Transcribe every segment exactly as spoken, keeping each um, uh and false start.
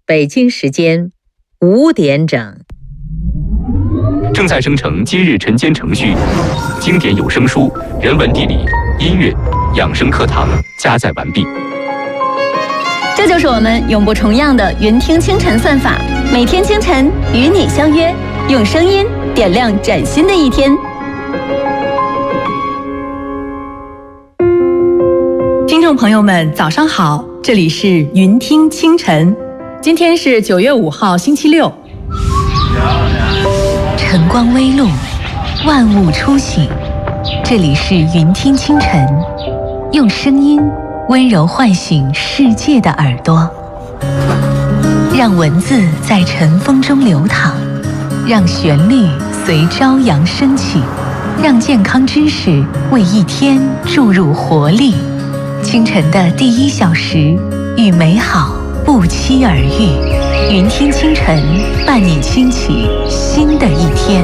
北京时间五点整。 正在生成今日晨间程序，经典有声书、人文地理、音乐、养生课堂加载完毕。 这就是我们永不重样的云听清晨算法，每天清晨与你相约，用声音点亮崭新的一天。 听众朋友们，早上好，这里是云听清晨，今天是九月五号，星期六。 晨光微露，万物初醒，这里是云听清晨，用声音温柔唤醒世界的耳朵，让文字在晨风中流淌，让旋律随朝阳升起，让健康知识为一天注入活力。清晨的第一小时，与美好不期而遇。云听清晨，伴你轻启新的一天。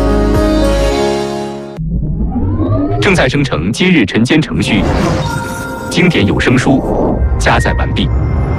正在生成今日晨间程序，经典有声书加载完毕。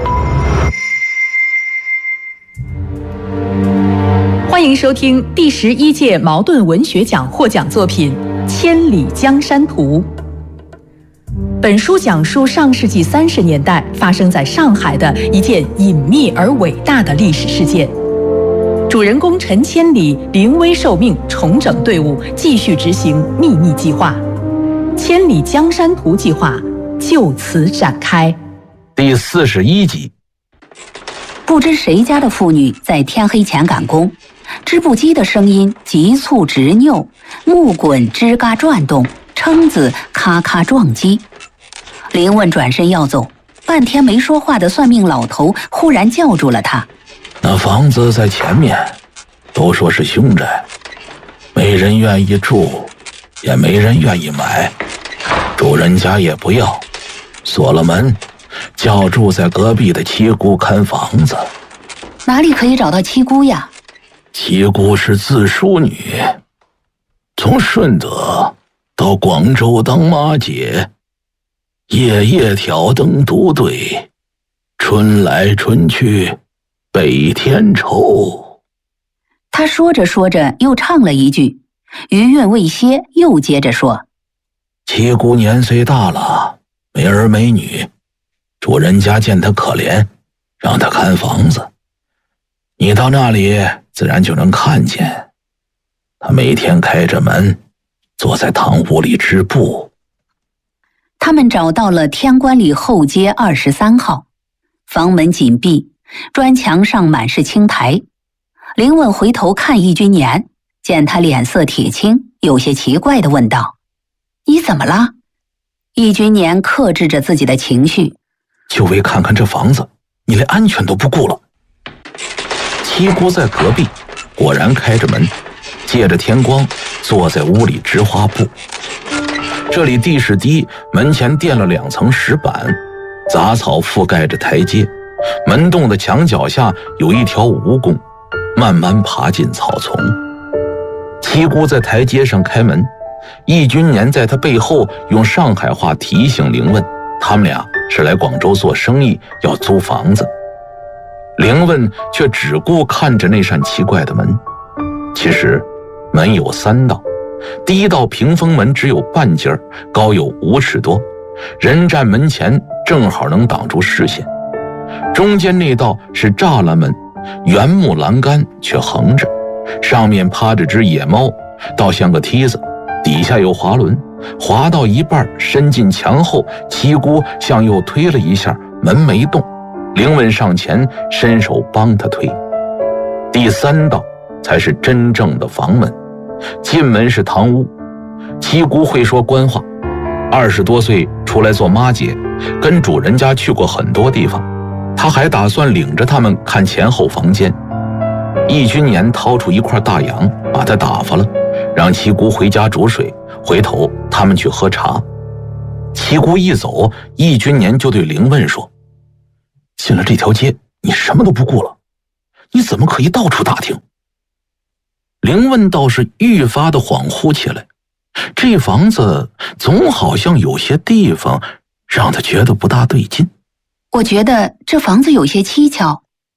欢迎收听第十一届茅盾文学奖获奖作品《千里江山图》。本书讲述上世纪三十年代发生在上海的一件隐秘而伟大的历史事件。主人公陈千里临危受命，重整队伍，继续执行秘密计划。千里江山图计划就此展开。 第四十一集。 不知谁家的妇女在天黑前赶工，织布机的声音急促执拗，木滚吱嘎转动，撑子咔咔撞击。林问转身要走，半天没说话的算命老头忽然叫住了他。 那房子在前面，都说是凶宅，没人愿意住，也没人愿意买，主人家也不要，锁了门，叫住在隔壁的七姑看房子。 哪里可以找到七姑呀？ 七姑是自梳女，从顺德到广州当妈姐，夜夜挑灯独对，春来春去北天愁。 他说着说着又唱了一句，余韵未歇，又接着说： 七姑年岁大了，没儿没女，主人家见她可怜，让她看房子。你到那里自然就能看见，她每天开着门，坐在堂屋里织布。 他们找到了天官里后街二十三号，房门紧闭，砖墙上满是青苔。林问回头看易君年，见他脸色铁青，有些奇怪地问道：你怎么了？易君年克制着自己的情绪： 就为看看这房子，你连安全都不顾了。七姑在隔壁果然开着门，借着天光坐在屋里织花布。这里地势低，门前垫了两层石板，杂草覆盖着台阶，门洞的墙角下有一条蜈蚣，慢慢爬进草丛。七姑在台阶上开门，易君年在他背后用上海话提醒凌问，他们俩是来广州做生意，要租房子。凌问却只顾看着那扇奇怪的门。其实门有三道，第一道屏风门只有半截，高有五尺多，人站门前正好能挡住视线。中间那道是栅栏门，原木栏杆却横着，上面趴着只野猫，倒像个梯子，底下有滑轮，滑到一半伸进墙后，七姑向右推了一下，门没动。凌问上前伸手帮他推。第三道才是真正的房门，进门是堂屋。七姑会说官话，二十多岁出来做妈姐，跟主人家去过很多地方，她还打算领着他们看前后房间。易君年掏出一块大洋，把他打发了，让七姑回家煮水，回头他们去喝茶。七姑一走，易君年就对凌问说：进了这条街，你什么都不顾了，你怎么可以到处打听？凌问倒是愈发的恍惚起来，这房子总好像有些地方让他觉得不大对劲。 我觉得这房子有些蹊跷。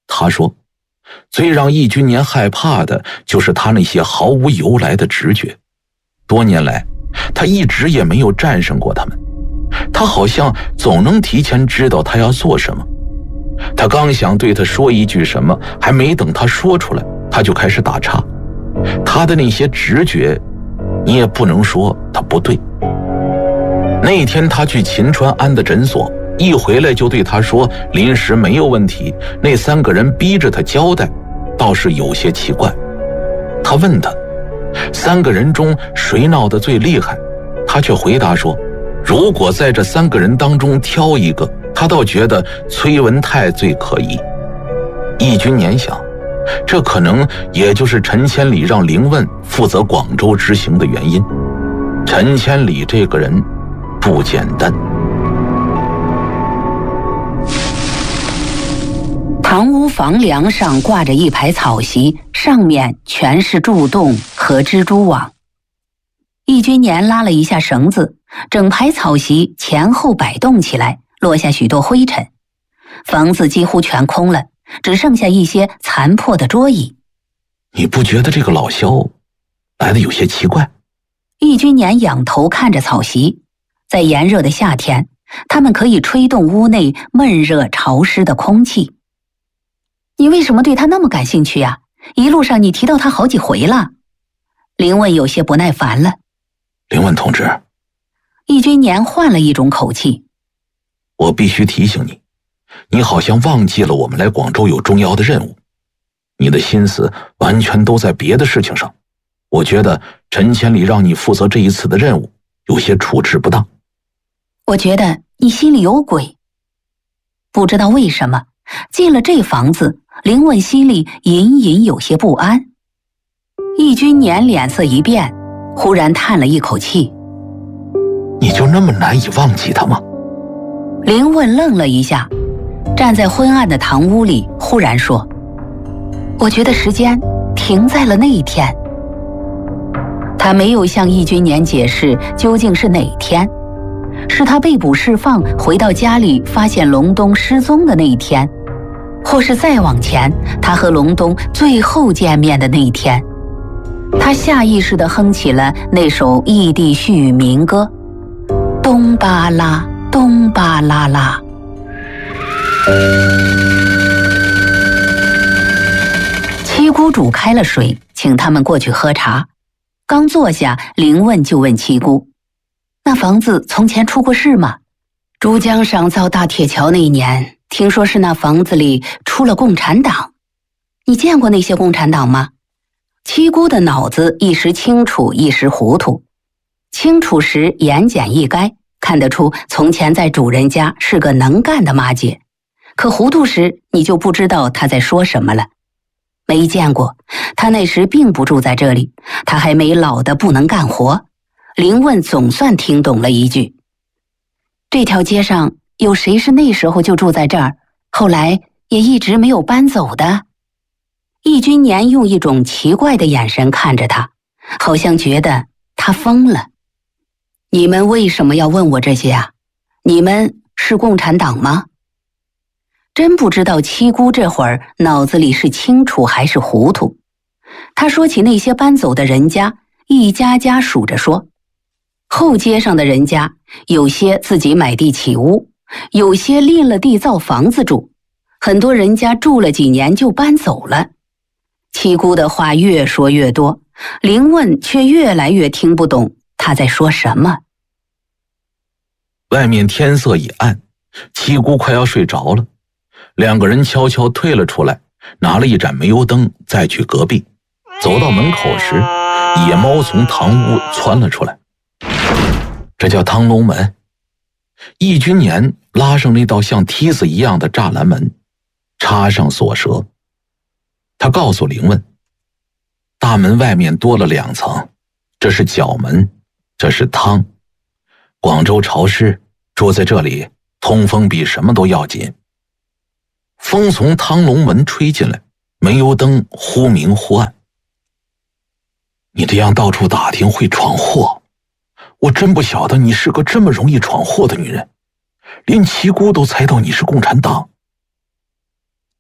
他说，最让易君年害怕的就是他那些毫无由来的直觉。多年来，他一直也没有战胜过他们。他好像总能提前知道他要做什么。他刚想对他说一句什么，还没等他说出来，他就开始打岔。他的那些直觉，你也不能说他不对。那天他去秦川安的诊所，一回来就对他说临时没有问题，那三个人逼着他交代，倒是有些奇怪。他问他，三个人中谁闹得最厉害？他却回答说，如果在这三个人当中挑一个，他倒觉得崔文泰最可疑。易君年想，这可能也就是陈千里让凌问负责广州执行的原因。陈千里这个人不简单。 堂屋房梁上挂着一排草席，上面全是柱洞和蜘蛛网。易君年拉了一下绳子，整排草席前后摆动起来，落下许多灰尘。房子几乎全空了，只剩下一些残破的桌椅。 你不觉得这个老萧来的有些奇怪？ 易君年仰头看着草席，在炎热的夏天，它们可以吹动屋内闷热潮湿的空气。你为什么对他那么感兴趣呀？一路上你提到他好几回了。凌问有些不耐烦了。 凌问同志， 易君年换了一种口气， 我必须提醒你，你好像忘记了我们来广州有重要的任务，你的心思完全都在别的事情上。我觉得陈千里让你负责这一次的任务，有些处置不当。 我觉得你心里有鬼。不知道为什么，进了这房子，凌问心里隐隐有些不安。易君年脸色一变，忽然叹了一口气。 你就那么难以忘记他吗？ 凌问愣了一下，站在昏暗的堂屋里，忽然说，我觉得时间停在了那一天。他没有向易君年解释究竟是哪天，是他被捕释放回到家里发现隆冬失踪的那一天，或是再往前他和隆冬最后见面的那一天。他下意识地哼起了那首异地絮语民歌，东巴拉东巴拉拉。七姑煮开了水，请他们过去喝茶。刚坐下，凌问就问七姑，那房子从前出过事吗？珠江上造大铁桥那一年，听说是那房子里出了共产党。你见过那些共产党吗？七姑的脑子一时清楚一时糊涂。清楚时言简意赅，看得出从前在主人家是个能干的妈姐，可糊涂时你就不知道她在说什么了。没见过，他那时并不住在这里，他还没老得不能干活。凌问总算听懂了一句，这条街上有谁是那时候就住在这儿，后来也一直没有搬走的？易君年用一种奇怪的眼神看着他，好像觉得他疯了。你们为什么要问我这些啊？你们是共产党吗？真不知道七姑这会儿脑子里是清楚还是糊涂。他说起那些搬走的人家，一家家数着说，后街上的人家有些自己买地起屋，有些赁了地造房子住，很多人家住了几年就搬走了。七姑的话越说越多，凌问却越来越听不懂他在说什么。 外面天色已暗，七姑快要睡着了，两个人悄悄退了出来，拿了一盏煤油灯再去隔壁。走到门口时，野猫从堂屋窜了出来。这叫汤龙门。易君年拉上那道像梯子一样的栅栏门，插上锁舌。他告诉凌问，大门外面多了两层，这是角门，这是汤。广州潮湿，住在这里通风比什么都要紧。风从汤龙门吹进来，煤油灯忽明忽暗。你这样到处打听会闯祸，我真不晓得你是个这么容易闯祸的女人，连七姑都猜到你是共产党。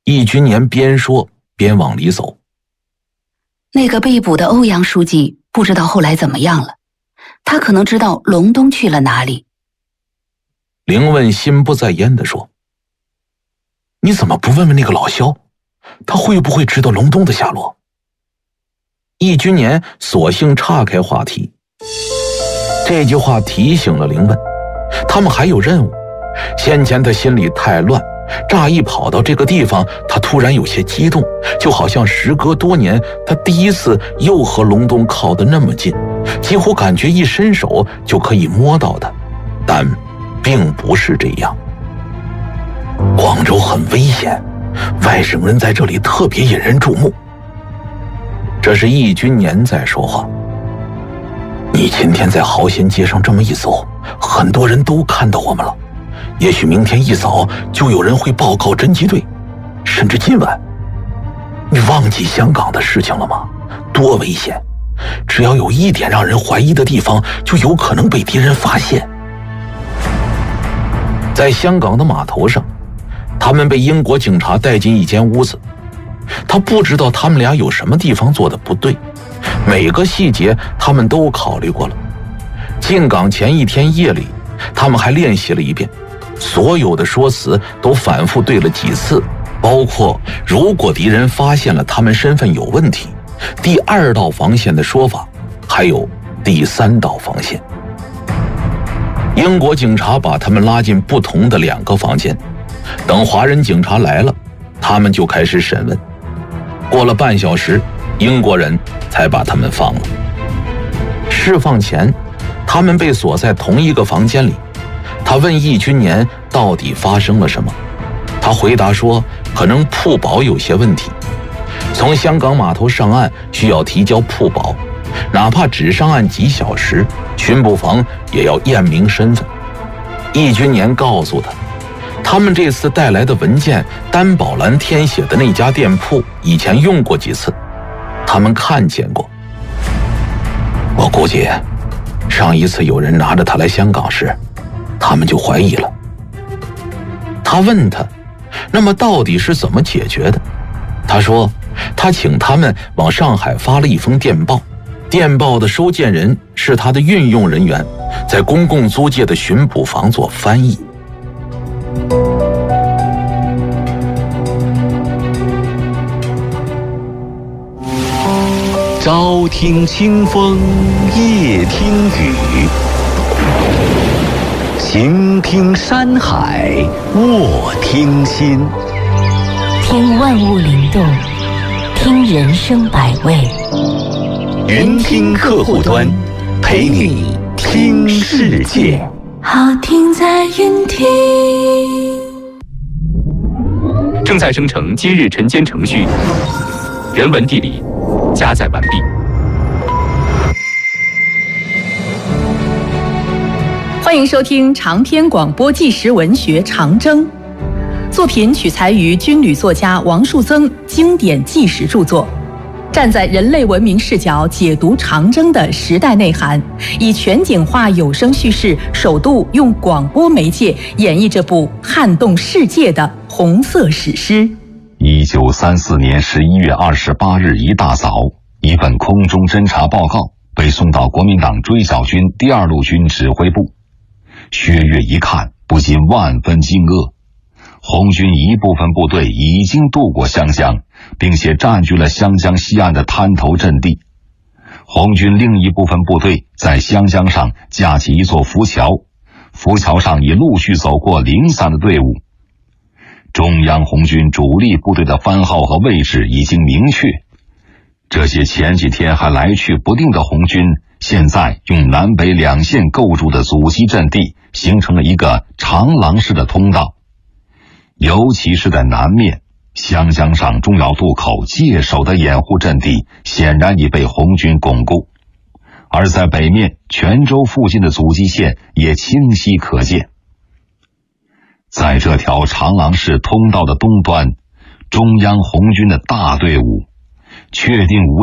易君年边说边往里走。 那个被捕的欧阳书记不知道后来怎么样了，他可能知道隆冬去了哪里。 凌问心不在焉地说：你怎么不问问那个老萧，他会不会知道隆冬的下落？易君年索性岔开话题。这句话提醒了凌问，他们还有任务。先前他心里太乱，乍一跑到这个地方，他突然有些激动，就好像时隔多年，他第一次又和隆冬靠得那么近，几乎感觉一伸手就可以摸到他，但并不是这样。广州很危险，外省人在这里特别引人注目。这是易君年在说话。你今天在豪贤街上这么一走，很多人都看到我们了，也许明天一早就有人会报告侦缉队，甚至今晚。你忘记香港的事情了吗？多危险，只要有一点让人怀疑的地方，就有可能被敌人发现。在香港的码头上，他们被英国警察带进一间屋子，他不知道他们俩有什么地方做的不对，每个细节他们都考虑过了。进港前一天夜里，他们还练习了一遍，所有的说辞都反复对了几次，包括如果敌人发现了他们身份有问题，第二道防线的说法，还有第三道防线。英国警察把他们拉进不同的两个房间，等华人警察来了，他们就开始审问。过了半小时，英国人才把他们放了。释放前，他们被锁在同一个房间里。他问易君年到底发生了什么，他回答说可能铺保有些问题，从香港码头上岸需要提交铺保，哪怕只上岸几小时，巡捕房也要验明身份。易君年告诉他，他们这次带来的文件担保栏填写的那家店铺以前用过几次，他们看见过。我估计上一次有人拿着它来香港时，他们就怀疑了。他问他，那么到底是怎么解决的？他说他请他们往上海发了一封电报，电报的收件人是他的运用人员，在公共租界的巡捕房做翻译。 朝听清风，夜听雨，行听山海，卧听心。 听万物灵动，听人生百味。 云听客户端，陪你听世界。 好听在云听。 正在生成今日晨间程序，人文地理加载完毕。 欢迎收听长篇广播纪实文学《长征》，作品取材于军旅作家王树增经典纪实著作，站在人类文明视角解读长征的时代内涵，以全景化有声叙事，首度用广播媒介演绎这部撼动世界的红色史诗。 一九三四年十一月二十八日一大早，一份空中侦察报告被送到国民党追剿军第二路军指挥部。薛岳一看，不禁万分惊愕。红军一部分部队已经渡过湘江，并且占据了湘江西岸的滩头阵地。红军另一部分部队在湘江上架起一座浮桥，浮桥上已陆续走过零散的队伍。中央红军主力部队的番号和位置已经明确，这些前几天还来去不定的红军，现在用南北两线构筑的阻击阵地形成了一个长廊式的通道。尤其是在南面，湘江上重要渡口界首的掩护阵地显然已被红军巩固，而在北面泉州附近的阻击线也清晰可见。在这条长廊式通道的东端，中央红军的大队伍确定无